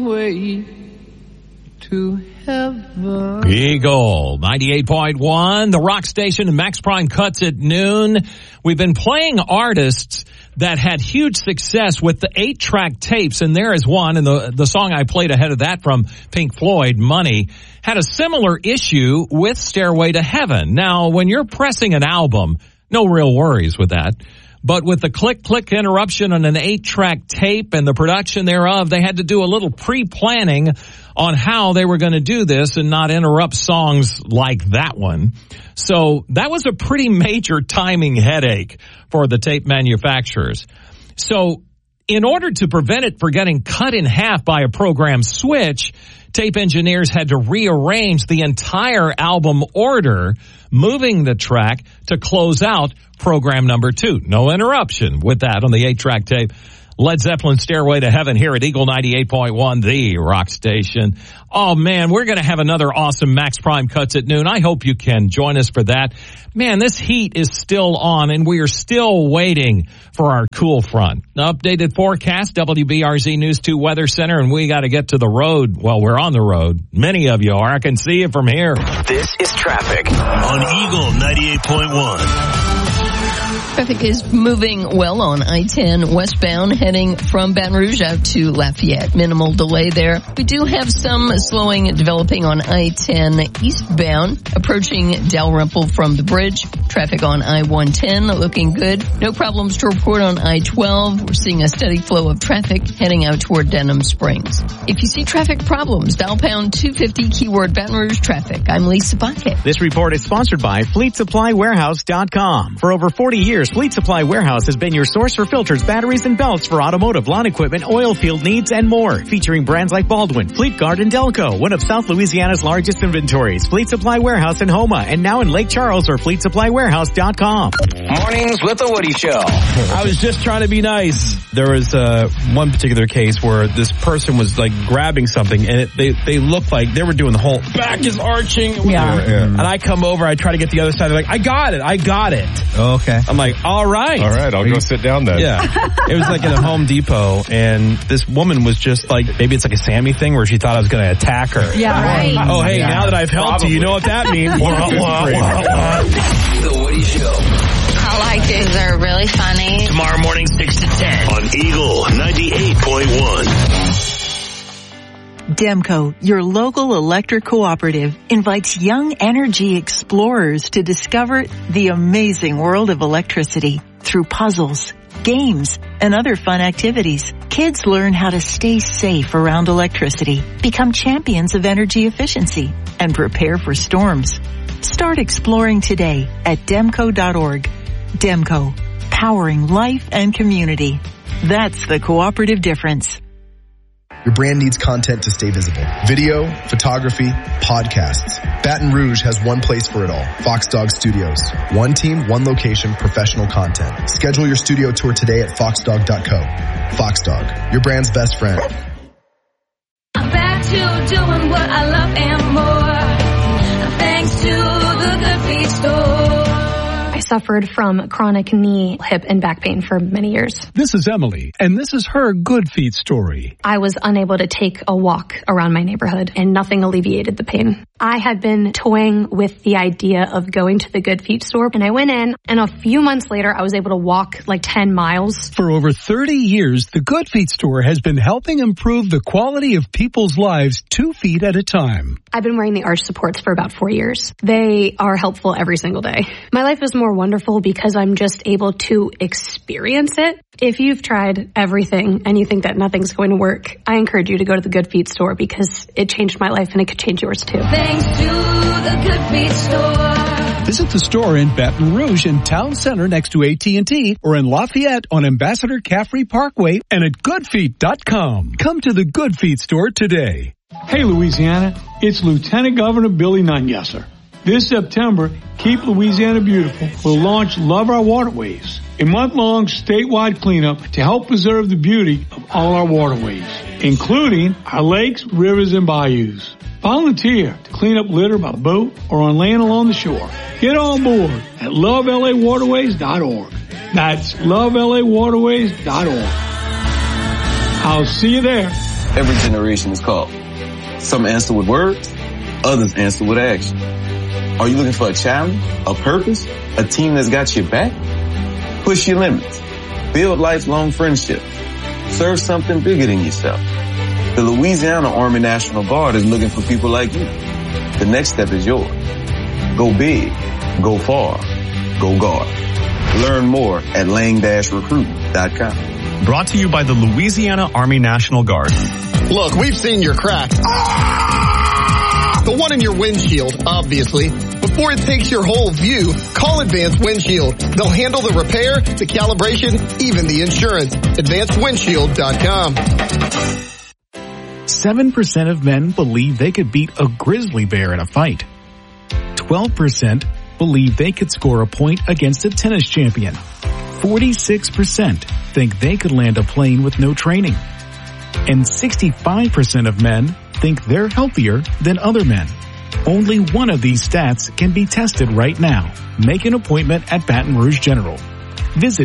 Way to heaven. Eagle 98.1, the rock station, and Max Prime Cuts at noon. We've been playing artists that had huge success with the 8-track tapes, and there is one, and the song I played ahead of that from Pink Floyd, Money, had a similar issue with Stairway to Heaven. Now, when you're pressing an album, no real worries with that. But with the click interruption on an 8-track tape and the production thereof, they had to do a little pre-planning on how they were going to do this and not interrupt songs like that one. So that was a pretty major timing headache for the tape manufacturers. So in order to prevent it from getting cut in half by a program switch, tape engineers had to rearrange the entire album order, moving the track to close out program number 2. No interruption with that on the 8-track tape. Led Zeppelin, Stairway to Heaven here at Eagle 98.1, the rock station. Oh, man, we're going to have another awesome Max Prime Cuts at noon. I hope you can join us for that. Man, this heat is still on, and we are still waiting for our cool front. Updated forecast, WBRZ News 2 Weather Center, and we got to get to the road. Well, we're on the road. Many of you are. I can see you from here. This is traffic on Eagle 98.1. Traffic is moving well on I-10 westbound, heading from Baton Rouge out to Lafayette. Minimal delay there. We do have some slowing developing on I-10 eastbound, approaching Dalrymple from the bridge. Traffic on I-110 looking good. No problems to report on I-12. We're seeing a steady flow of traffic heading out toward Denham Springs. If you see traffic problems, dial pound 250 keyword Baton Rouge traffic. I'm Lisa Bucket. This report is sponsored by FleetSupplyWarehouse.com. For over 40 years, Fleet Supply Warehouse has been your source for filters, batteries, and belts for automotive, lawn equipment, oil field needs, and more. Featuring brands like Baldwin, Fleet Guard, and Delco, one of South Louisiana's largest inventories. Fleet Supply Warehouse in Houma, and now in Lake Charles, or FleetSupplyWarehouse.com. Mornings with the Woody Show. I was just trying to be nice. There was one particular case where this person was like grabbing something, and they looked like they were doing the whole back is arching. Yeah. And I come over, I try to get the other side. They're like, I got it. Oh, okay. I'm like, all right, I'll go sit down then. Yeah. It was like in a Home Depot, and this woman was just like, maybe it's like a Sammy thing where she thought I was going to attack her. Yeah, right. Oh, hey, now that I've helped you know what that means. The Woody Show. I like it. They're really funny. Tomorrow morning, 6 to 10 on Eagle 98.1. Demco, your local electric cooperative, invites young energy explorers to discover the amazing world of electricity through puzzles, games, and other fun activities. Kids learn how to stay safe around electricity, become champions of energy efficiency, and prepare for storms. Start exploring today at demco.org. Demco, powering life and community. That's the cooperative difference. Your brand needs content to stay visible. Video, photography, podcasts. Baton Rouge has one place for it all. Fox Dog Studios. One team, one location, professional content. Schedule your studio tour today at foxdog.co. Fox Dog, your brand's best friend. I'm back to doing what I love and more. Thanks to the Good Feet store. I suffered from chronic knee, hip, and back pain for many years. This is Emily, and this is her Good Feet story. I was unable to take a walk around my neighborhood, and nothing alleviated the pain. I had been toying with the idea of going to the Good Feet store, and I went in, and a few months later, I was able to walk like 10 miles. For over 30 years, the Good Feet store has been helping improve the quality of people's lives 2 feet at a time. I've been wearing the arch supports for about 4 years. They are helpful every single day. My life is more wonderful because I'm just able to experience it. If you've tried everything and you think that nothing's going to work, I encourage you to go to the Good Feet store because it changed my life and it could change yours too. Thanks to the Good Feet store. Visit the store in Baton Rouge in Town Center next to AT&T or in Lafayette on Ambassador Caffrey Parkway and at goodfeet.com. Come to the Good Feet store today. Hey Louisiana, it's Lieutenant Governor Billy Nungesser. This September, Keep Louisiana Beautiful will launch Love Our Waterways, a month-long statewide cleanup to help preserve the beauty of all our waterways, including our lakes, rivers, and bayous. Volunteer to clean up litter by boat or on land along the shore. Get on board at lovelawaterways.org. That's lovelawaterways.org. I'll see you there. every generation is called. Some answer with words, others answer with action. Are you looking for a challenge, a purpose, a team that's got your back? Push your limits. Build lifelong friendships. Serve something bigger than yourself. The Louisiana Army National Guard is looking for people like you. The next step is yours. Go big, go far, go Guard. Learn more at lang-recruit.com. Brought to you by the Louisiana Army National Guard. Look, we've seen your crack. The one in your windshield, obviously. Before it takes your whole view, call Advanced Windshield. They'll handle the repair, the calibration, even the insurance. AdvancedWindshield.com. 7% of men believe they could beat a grizzly bear in a fight. 12% believe they could score a point against a tennis champion. 46% think they could land a plane with no training. And 65% of men think they're healthier than other men. Only one of these stats can be tested right now. Make an appointment at Baton Rouge General. Visit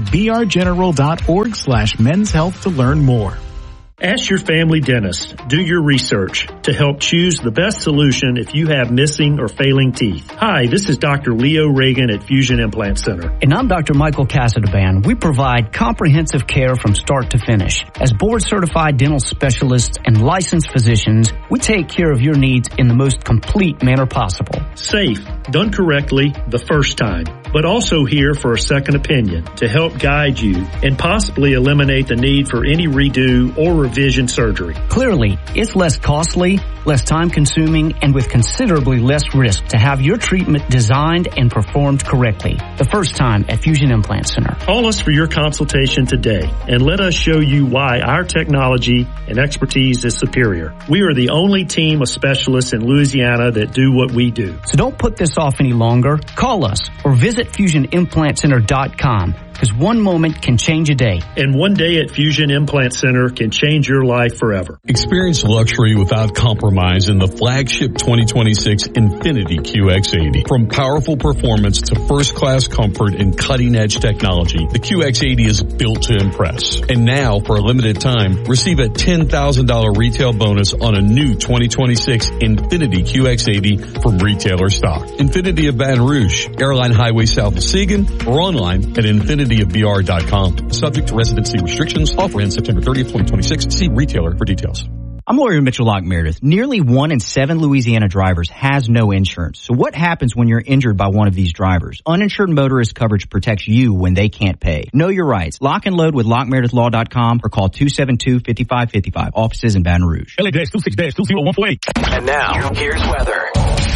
brgeneral.org/men's health to learn more. Ask your family dentist, do your research to help choose the best solution if you have missing or failing teeth. Hi, this is Dr. Leo Reagan at Fusion Implant Center. And I'm Dr. Michael Casadban. We provide comprehensive care from start to finish. As board-certified dental specialists and licensed physicians, we take care of your needs in the most complete manner possible. Safe, done correctly the first time, but also here for a second opinion to help guide you and possibly eliminate the need for any redo or revision surgery. Clearly, it's less costly, less time-consuming, and with considerably less risk to have your treatment designed and performed correctly. The first time at Fusion Implant Center. Call us for your consultation today and let us show you why our technology and expertise is superior. We are the only team of specialists in Louisiana that do what we do. So don't put this off any longer. Call us or visit FusionImplantCenter.com. Because one moment can change a day. And one day at Fusion Implant Center can change your life forever. Experience luxury without compromise in the flagship 2026 Infiniti QX80. From powerful performance to first-class comfort and cutting-edge technology, the QX80 is built to impress. And now, for a limited time, receive a $10,000 retail bonus on a new 2026 Infiniti QX80 from retailer stock. Infiniti of Baton Rouge, Airline Highway south of Siegen, or online at infinityofbr.com. Subject to residency restrictions. Offer ends September 30th, 2026. See retailer for details. I'm lawyer Mitchell Locke Meredith. Nearly 1 in 7 Louisiana drivers has no insurance. So what happens when you're injured by one of these drivers? Uninsured motorist coverage protects you when they can't pay. Know your rights. Lock and load with LockMeredithLaw.com or call 272-5555. Offices in Baton Rouge. LA-26-20148. And now, here's weather.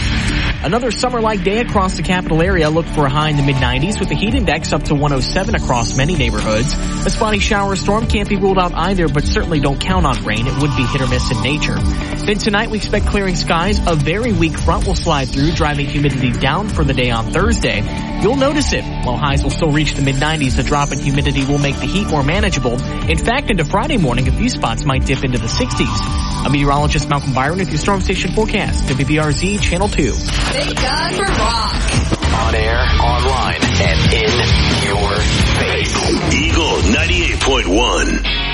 Another summer-like day across the capital area. Look for a high in the mid-90s with the heat index up to 107 across many neighborhoods. A spotty shower or storm can't be ruled out either, but certainly don't count on rain. It would be hit or miss in nature. Then tonight we expect clearing skies. A very weak front will slide through, driving humidity down for the day on Thursday. You'll notice it. While highs will still reach the mid-90s, the drop in humidity will make the heat more manageable. In fact, into Friday morning, a few spots might dip into the 60s. I'm meteorologist Malcolm Byron with your Storm Station forecast. WBRZ Channel 2. Thank God for rock. On air, online, and in your face. Eagle 98.1.